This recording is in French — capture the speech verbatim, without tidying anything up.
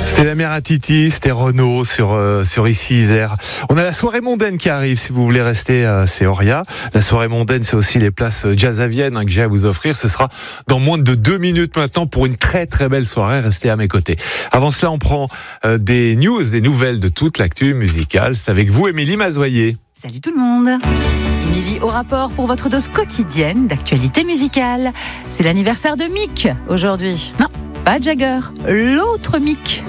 C'était la mère à Titi, c'était Renaud sur euh, sur Ici Isère. On a la soirée mondaine qui arrive. Si vous voulez rester, euh, c'est Oria. La soirée mondaine, c'est aussi les places Jazz à Vienne hein, que j'ai à vous offrir. Ce sera dans moins de deux minutes maintenant pour une très très belle soirée. Restez à mes côtés. Avant cela, on prend euh, des news, des nouvelles de toute l'actu musicale. C'est avec vous, Émilie Mazoyer. Salut tout le monde. Émilie au rapport pour votre dose quotidienne d'actualité musicale. C'est l'anniversaire de Mick aujourd'hui. Non, pas Jagger, l'autre Mick.